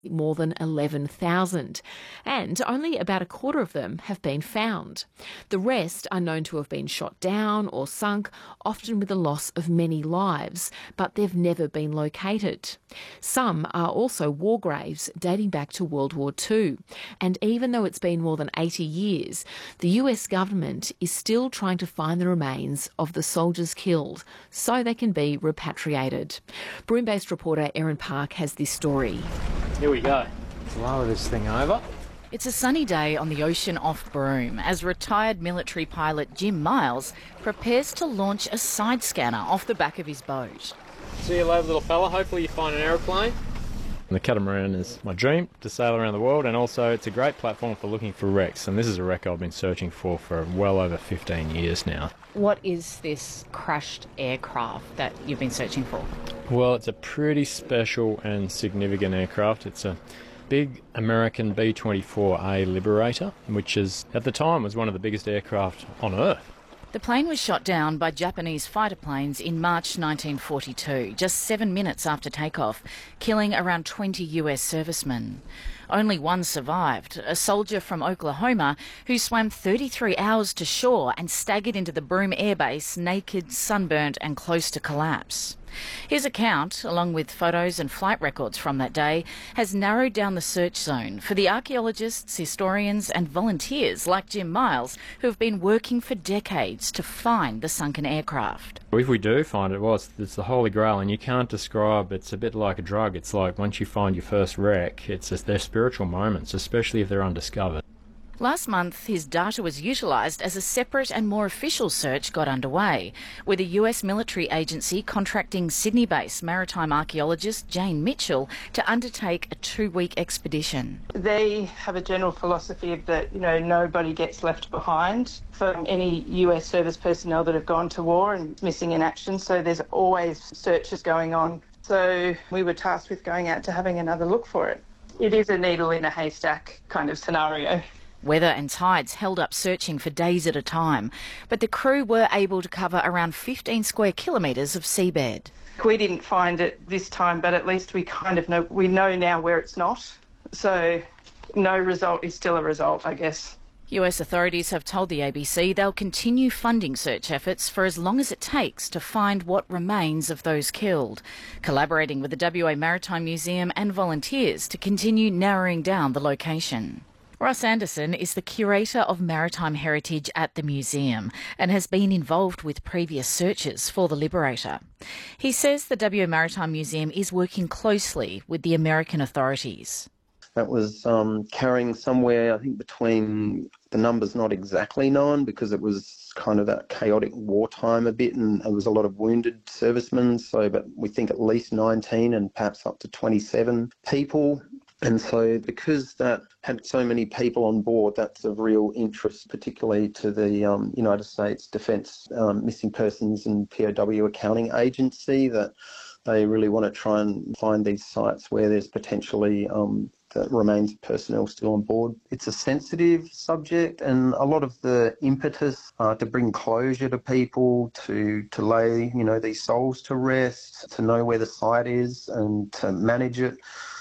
more than 11,000, and only about a quarter of them have been found. The rest are known to have been shot down or sunk, often with the loss of many lives, but they've never been located. Some are also war graves dating back to World War II, and even though it's been more than 80 years, the US government is still trying to find the remains of the soldiers killed so they can be repatriated. Broome-based reporter Erin Park has this story. Here we go. Let's lower this thing over. It's a sunny day on the ocean off Broome as retired military pilot Jim Miles prepares to launch a side scanner off the back of his boat. See you later, little fella. Hopefully you find an aeroplane. The catamaran is my dream, to sail around the world, and also it's a great platform for looking for wrecks, and this is a wreck I've been searching for well over 15 years now. What is this crashed aircraft that you've been searching for? Well, it's a pretty special and significant aircraft. It's a big American B-24A Liberator, which is, at the time, was one of the biggest aircraft on Earth. The plane was shot down by Japanese fighter planes in March 1942, just 7 minutes after takeoff, killing around 20 US servicemen. Only one survived, a soldier from Oklahoma who swam 33 hours to shore and staggered into the Broome Air Base naked, sunburnt and close to collapse. His account, along with photos and flight records from that day, has narrowed down the search zone for the archaeologists, historians and volunteers like Jim Miles who have been working for decades to find the sunken aircraft. If we do find it, well, it's the Holy Grail, and you can't describe. It's a bit like a drug. It's like once you find your first wreck, they're spiritual moments, especially if they're undiscovered. Last month, his data was utilised as a separate and more official search got underway, with a US military agency contracting Sydney-based maritime archaeologist Jane Mitchell to undertake a 2-week expedition. They have a general philosophy that, nobody gets left behind from any US service personnel that have gone to war and missing in action, so there's always searches going on. So we were tasked with going out to having another look for it. It is a needle in a haystack kind of scenario. Weather and tides held up searching for days at a time, but the crew were able to cover around 15 square kilometres of seabed. We didn't find it this time, but at least we know now where it's not. So no result is still a result, I guess. US authorities have told the ABC they'll continue funding search efforts for as long as it takes to find what remains of those killed, collaborating with the WA Maritime Museum and volunteers to continue narrowing down the location. Ross Anderson is the Curator of Maritime Heritage at the museum and has been involved with previous searches for the Liberator. He says the WA Maritime Museum is working closely with the American authorities. That was carrying somewhere, I think, between, the numbers not exactly known because it was kind of that chaotic wartime a bit, and there was a lot of wounded servicemen, but we think at least 19 and perhaps up to 27 people. And so because that had so many people on board, that's of real interest, particularly to the United States Defence Missing Persons and POW Accounting Agency, that they really want to try and find these sites where there's potentially the remains of personnel still on board. It's a sensitive subject, and a lot of the impetus to bring closure to people, to lay these souls to rest, to know where the site is and to manage it.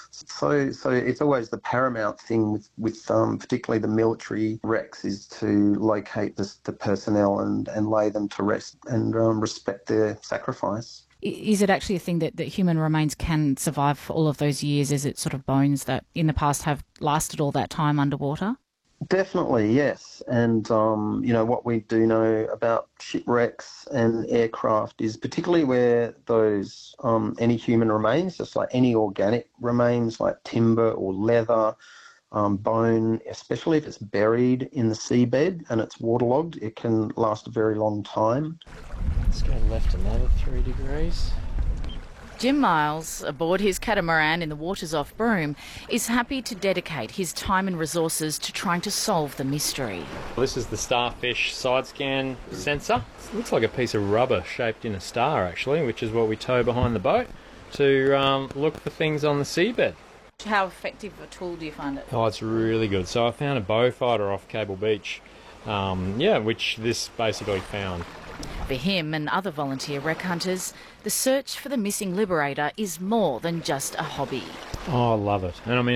So it's always the paramount thing with particularly the military wrecks is to locate the personnel and lay them to rest and respect their sacrifice. Is it actually a thing that human remains can survive for all of those years? Is it sort of bones that in the past have lasted all that time underwater? Definitely, yes. And, what we do know about shipwrecks and aircraft is particularly where those, any human remains, just like any organic remains like timber or leather, bone, especially if it's buried in the seabed and it's waterlogged, it can last a very long time. Let's go left another 3 degrees. Jim Miles, aboard his catamaran in the waters off Broome, is happy to dedicate his time and resources to trying to solve the mystery. This is the starfish side scan sensor. It looks like a piece of rubber shaped in a star, actually, which is what we tow behind the boat to look for things on the seabed. How effective a tool do you find it? Oh, it's really good. So I found a bow fighter off Cable Beach, which this basically found. For him and other volunteer wreck hunters, the search for the missing Liberator is more than just a hobby. Oh, I love it. And I mean,